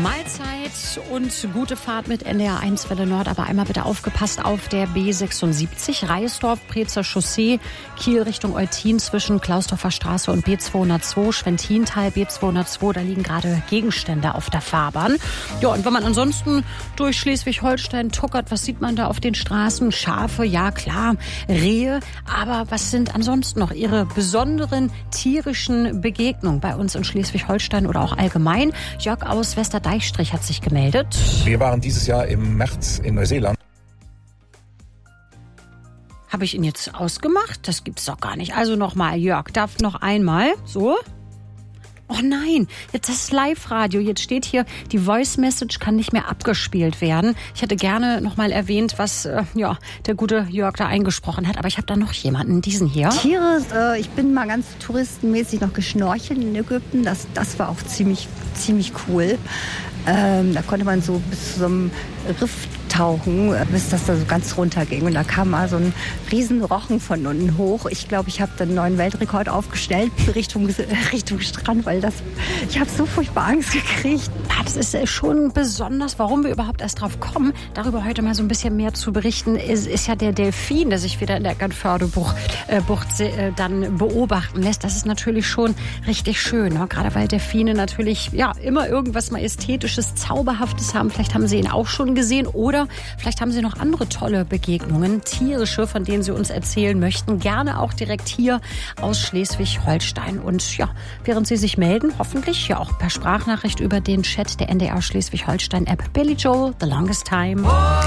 Mahlzeit und gute Fahrt mit NDR 1 Welle Nord, aber einmal bitte aufgepasst auf der B76 Reisdorf-Prezer Chaussee, Kiel Richtung Eutin zwischen Klausdorfer Straße und B202, Schwentintal B202, da liegen gerade Gegenstände auf der Fahrbahn. Ja, und wenn man ansonsten durch Schleswig-Holstein tuckert, was sieht man da auf den Straßen? Schafe, ja klar, Rehe, aber was sind ansonsten noch Ihre besonderen tierischen Begegnungen bei uns in Schleswig-Holstein oder auch allgemein? Jörg aus Westerdeichstrich hat sich gemeldet. Wir waren dieses Jahr im März in Neuseeland. Habe ich ihn jetzt ausgemacht? Das gibt's doch gar nicht. Also nochmal, Jörg, darf noch einmal. So. Oh nein, jetzt das Live-Radio. Jetzt steht hier, die Voice-Message kann nicht mehr abgespielt werden. Ich hätte gerne nochmal erwähnt, was der gute Jörg da eingesprochen hat. Aber ich habe da noch jemanden, diesen hier. Tiere, ich bin mal ganz touristenmäßig noch geschnorchelt in Ägypten. Das war auch ziemlich cool. Da konnte man so bis zu so einem Riff tauchen, bis das da so ganz runter ging. Und da kam mal so ein riesen Rochen von unten hoch. Ich glaube, ich habe dann einen neuen Weltrekord aufgestellt Richtung Strand, weil ich habe so furchtbar Angst gekriegt. Ja, das ist schon besonders, warum wir überhaupt erst drauf kommen, darüber heute mal so ein bisschen mehr zu berichten, ist ja der Delfin, der sich wieder in der Eckernförde-Bucht dann beobachten lässt. Das ist natürlich schon richtig schön, ne? Gerade weil Delfine natürlich immer irgendwas Majestätisches, Zauberhaftes haben. Vielleicht haben Sie ihn auch schon gesehen oder vielleicht haben Sie noch andere tolle Begegnungen, tierische, von denen Sie uns erzählen möchten. Gerne auch direkt hier aus Schleswig-Holstein. Und ja, während Sie sich melden, hoffentlich ja auch per Sprachnachricht über den Chat der NDR Schleswig-Holstein-App. Billy Joel, The Longest Time.